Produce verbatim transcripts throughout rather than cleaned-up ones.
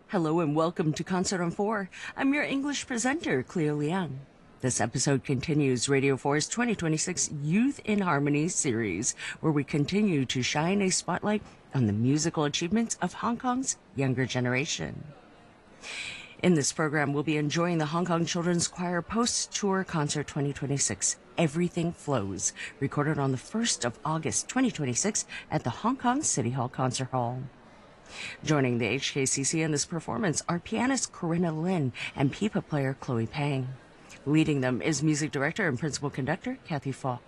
Hello and welcome to Concert on four. I'm your English presenter, Cleo Liang. This episode continues Radio four's twenty twenty-six Youth in Harmony series, where we continue to shine a spotlight on the musical achievements of Hong Kong's younger generation. In this program, we'll be enjoying the Hong Kong Children's Choir Post-Tour Concert twenty twenty-six, Everything Flows, recorded on the first of August twenty twenty-six at the Hong Kong City Hall Concert Hall. Joining the H K C C in this performance are pianist Corinna Lin and pipa player Chloe Pang. Leading them is music director and principal conductor Kathy Falk.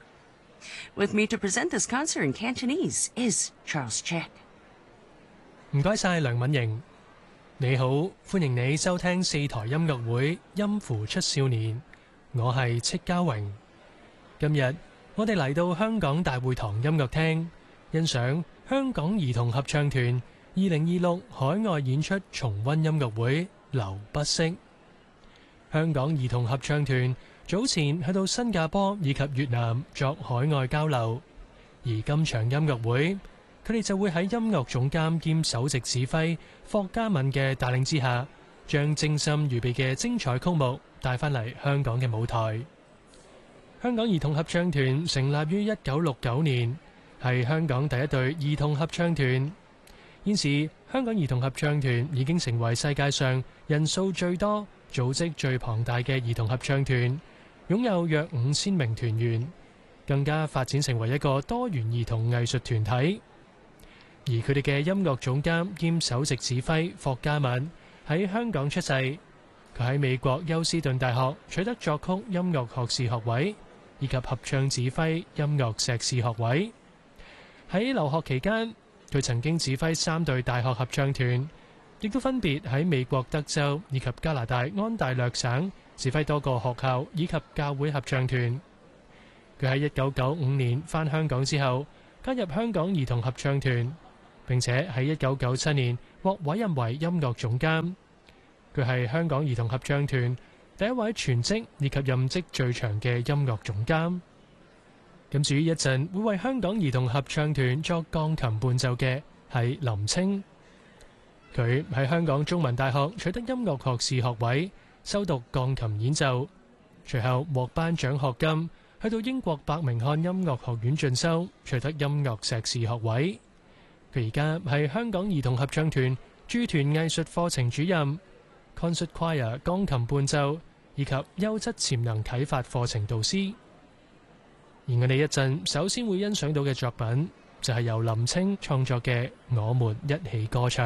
With me to present this concert in Cantonese is Charles Check. 唔該晒梁敏瑩，你好，歡迎你收聽四台音樂會音符出少年，我係戚家榮。今日我哋嚟到香港大會堂音樂廳，欣賞香港兒童合唱團二零二六海外演出重溫音樂會流不息。香港兒童合唱團早前去到新加坡以及越南作海外交流，而今場音樂會佢哋就會喺音樂總監兼首席指揮霍嘉敏嘅帶領之下，將精心預備嘅精彩曲目帶返嚟香港嘅舞台。香港兒童合唱團成立於一九六九年，係香港第一隊兒童合唱團。現時香港兒童合唱團已經成為世界上人數最多、組織最龐大嘅兒童合唱團，擁有約五千名團員，更加發展成為一個多元兒童藝術團體。而佢哋嘅音樂總監兼首席指揮霍嘉敏喺香港出世，佢喺美國休斯頓大學取得作曲音樂學士學位，以及合唱指揮音樂碩士學位。喺留學期間，佢曾經指揮三隊大學合唱團，亦都分別喺美國德州以及加拿大安大略省指揮多個學校以及教會合唱團。佢喺一九九五年返香港之後，加入香港兒童合唱團，並且喺一九九七年獲委任為音樂總監。佢係香港兒童合唱團第一位全職以及任職最長嘅音樂總監。咁至於一陣會為香港兒童合唱團作鋼琴伴奏嘅係林清，佢喺香港中文大學取得音樂學士學位，修讀鋼琴演奏，隨後獲頒獎學金，去到英國伯明翰音樂學院進修，取得音樂碩士學位。佢而家係香港兒童合唱團駐團藝術課程主任、Concert Choir 鋼琴伴奏以及優質潛能啟發課程導師。而我哋一陣首先會欣賞到嘅作品就係由林清創作嘅《我們一起歌唱》。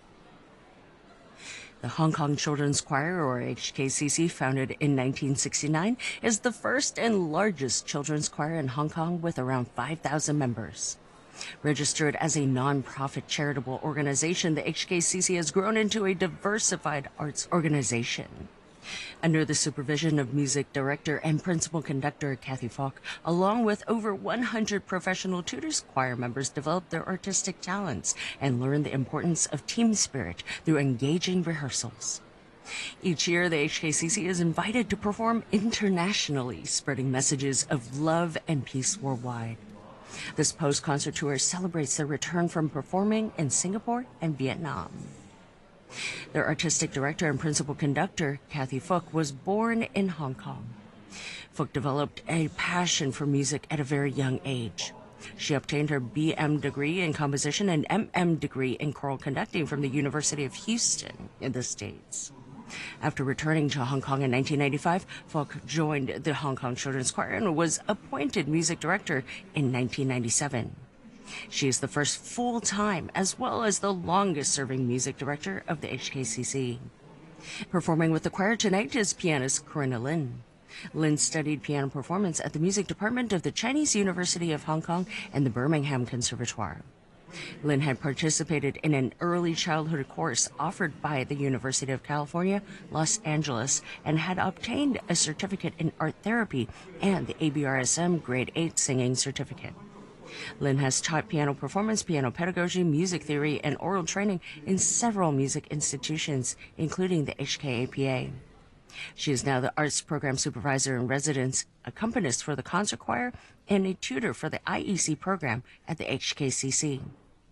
The Hong Kong Children's Choir, or H K C C, founded in nineteen sixty-nine, is the first and largest children's choir in Hong Kong with around five thousand members. Registered as a non-profit charitable organization, the H K C C has grown into a diversified arts organization. Under the supervision of music director and principal conductor Kathy Falk, along with over one hundred professional tutors, choir members develop their artistic talents and learn the importance of team spirit through engaging rehearsals. Each year, the H K C C is invited to perform internationally, spreading messages of love and peace worldwide. This post-concert tour celebrates their return from performing in Singapore and Vietnam. Their artistic director and principal conductor, Kathy Falk, was born in Hong Kong. Falk developed a passion for music at a very young age. She obtained her B M degree in composition and M M degree in choral conducting from the University of Houston in the States. After returning to Hong Kong in nineteen ninety-five, Falk joined the Hong Kong Children's Choir and was appointed music director in nineteen ninety-seven. She is the first full-time as well as the longest-serving music director of the H K C C. Performing with the choir tonight is pianist Corinna Lin. Lin studied piano performance at the music department of the Chinese University of Hong Kong and the Birmingham Conservatoire. Lin had participated in an early childhood course offered by the University of California, Los Angeles, and had obtained a certificate in art therapy and the A B R S M Grade eight singing certificate. Lin has taught piano performance, piano pedagogy, music theory, and oral training in several music institutions, including the H K A P A. She is now the Arts Program Supervisor in Residence, accompanist for the concert choir, and a tutor for the I E C program at the H K C C.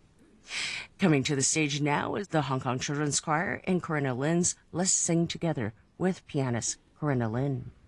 Coming to the stage now is the Hong Kong Children's Choir and Corinna Lin's Let's Sing Together with pianist Corinna Lin.